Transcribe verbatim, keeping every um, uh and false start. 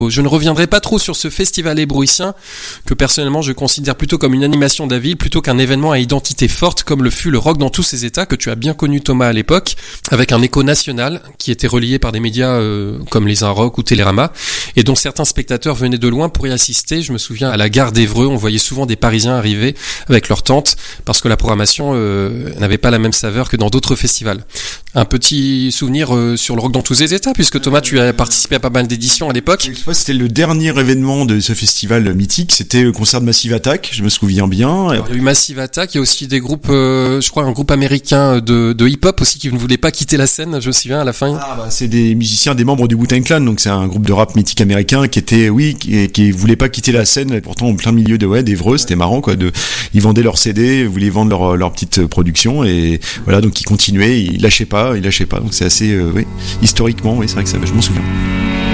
Je ne reviendrai pas trop sur ce festival hébrouissien que personnellement je considère plutôt comme une animation de la ville plutôt qu'un événement à identité forte comme le fut le rock dans tous ses états que tu as bien connu Thomas à l'époque, avec un écho national qui était relayé par des médias euh, comme les Un Rock ou Télérama et dont certains spectateurs venaient de loin pour y assister. Je me souviens à la gare d'Évreux, on voyait souvent des Parisiens arriver avec leurs tentes parce que la programmation euh, n'avait pas la même saveur que dans d'autres festivals. Un petit souvenir euh, sur le rock dans tous ses états puisque Thomas tu as participé à pas mal d'éditions à l'époque. C'était le dernier événement de ce festival mythique, c'était le concert de Massive Attack, je me souviens bien. Alors, il y a eu Massive Attack, il y a aussi des groupes, euh, je crois un groupe américain de, de hip-hop aussi qui ne voulait pas quitter la scène, je me souviens à la fin. Ah bah c'est des musiciens, des membres du Wu-Tang Clan, donc c'est un groupe de rap mythique américain qui était, oui, qui, qui voulait pas quitter la scène, et pourtant en plein milieu de ouais d'Évreux, c'était marrant quoi. De, ils vendaient leurs C D, ils voulaient vendre leur leur petite production et voilà donc ils continuaient, ils lâchaient pas, ils lâchaient pas, donc c'est assez, euh, oui, historiquement, oui c'est vrai que ça, je m'en souviens.